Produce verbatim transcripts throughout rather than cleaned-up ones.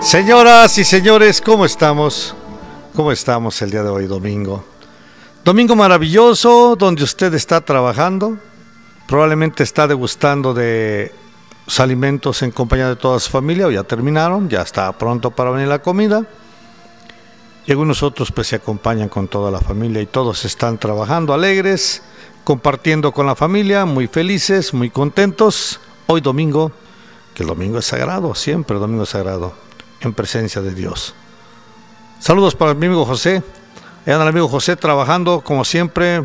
Señoras y señores, ¿cómo estamos? ¿Cómo estamos el día de hoy, domingo? Domingo maravilloso, donde usted está trabajando, probablemente está degustando de sus alimentos en compañía de toda su familia, o ya terminaron, ya está pronto para venir la comida. Y algunos otros pues se acompañan con toda la familia y todos están trabajando alegres, compartiendo con la familia, muy felices, muy contentos. Hoy domingo, que el domingo es sagrado, siempre el domingo es sagrado, en presencia de Dios. Saludos para mi amigo José. Allá anda el amigo José trabajando como siempre,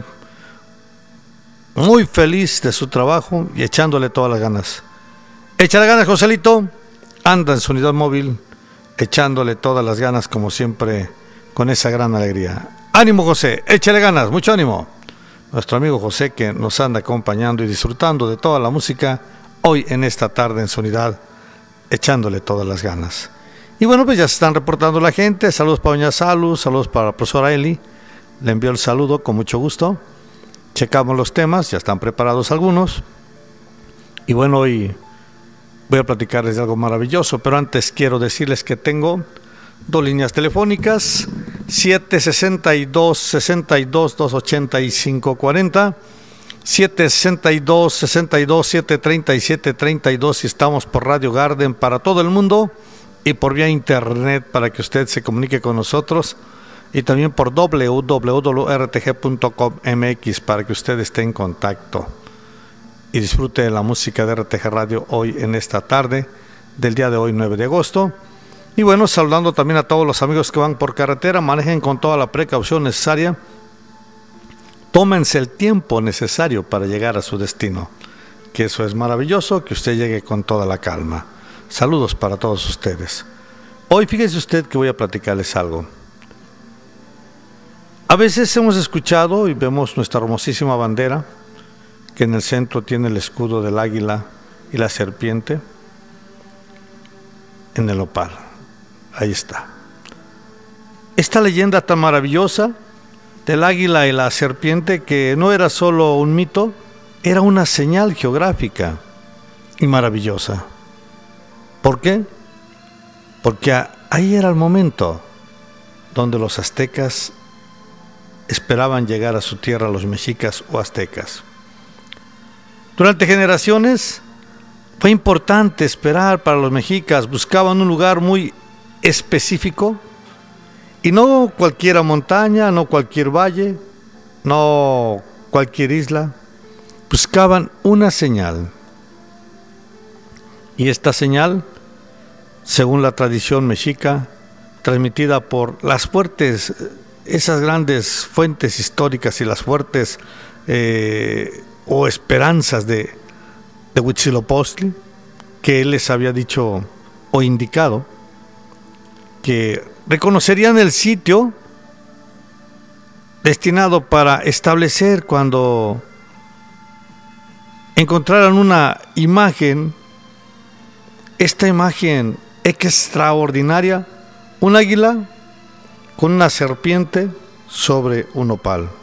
muy feliz de su trabajo y echándole todas las ganas. Échale ganas, Joselito. Anda en su unidad móvil, echándole todas las ganas como siempre, con esa gran alegría. Ánimo, José, échale ganas, mucho ánimo. Nuestro amigo José, que nos anda acompañando y disfrutando de toda la música hoy en esta tarde en su unidad, echándole todas las ganas. Y bueno, pues ya se están reportando la gente. Saludos para doña Salu, saludos para la profesora Eli. Le envío el saludo con mucho gusto. Checamos los temas, ya están preparados algunos. Y bueno, hoy voy a platicarles de algo maravilloso, pero antes quiero decirles que tengo dos líneas telefónicas, siete sesenta y dos, sesenta y dos, doscientos ochenta y cinco cuarenta, siete sesenta y dos, sesenta y dos, setecientos treinta y siete treinta y dos, y estamos por Radio Garden para todo el mundo, y por vía internet para que usted se comunique con nosotros, y también por doble u doble u doble u punto r t g punto com m x para que usted esté en contacto y disfrute de la música de R T G Radio hoy en esta tarde del día de hoy, nueve de agosto. Y bueno, saludando también a todos los amigos que van por carretera, manejen con toda la precaución necesaria, tómense el tiempo necesario para llegar a su destino, que eso es maravilloso, que usted llegue con toda la calma. Saludos para todos ustedes. Hoy fíjese usted que voy a platicarles algo. A veces hemos escuchado y vemos nuestra hermosísima bandera, que en el centro tiene el escudo del águila y la serpiente en el opal. Ahí está. Esta leyenda tan maravillosa del águila y la serpiente, que no era solo un mito, era una señal geográfica y maravillosa. ¿Por qué? Porque ahí era el momento donde los aztecas esperaban llegar a su tierra, los mexicas o aztecas. Durante generaciones fue importante esperar para los mexicas, buscaban un lugar muy específico, y no cualquier montaña, no cualquier valle, no cualquier isla, buscaban una señal. Y esta señal, según la tradición mexica, transmitida por las fuertes, esas grandes fuentes históricas y las fuertes eh, o esperanzas de, de Huitzilopochtli, que él les había dicho o indicado que reconocerían el sitio destinado para establecer cuando encontraran una imagen, esta imagen extraordinaria, un águila con una serpiente sobre un opal.